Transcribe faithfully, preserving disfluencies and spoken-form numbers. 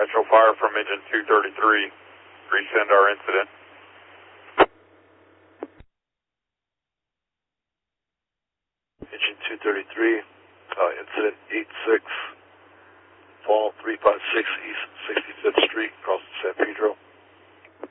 Metro Fire from engine two thirty-three. Resend our incident. Engine two thirty-three, uh, incident eight six, fall three five six East sixty-fifth Street, across San Pedro.